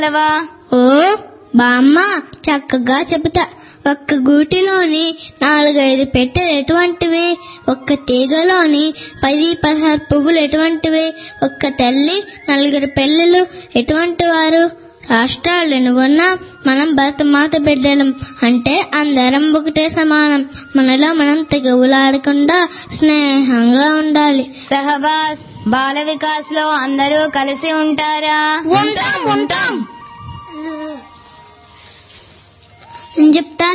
ఓ బామ్మ, చక్కగా చెబుతా. ఒక్క గూటిలోని 4-5 పెట్టెలు ఎటువంటివి? ఒక్క తీగలోని 10-16 పువ్వులు ఎటువంటివి? ఒక్క తల్లి 4 పిల్లలు ఎటువంటి వారు? రాష్ట్రాలు ఎన్నున్నా మనం భరతమాత బిడ్డలం అంటే అందరం ఒకటే సమానం. మనలో మనం తెగవులాడకుండా స్నేహంగా ఉండాలి. సహబాస్, బాల వికాస్ లో అందరూ కలిసి ఉంటారా? ఉంటాం. నేను చెప్తా